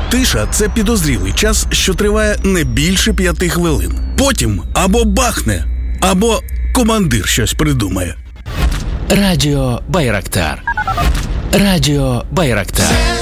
Тиша – це підозрілий час, що триває не більше 5 хвилин. Потім або бахне, або командир щось придумає. Радіо Байрактар. Радіо Байрактар.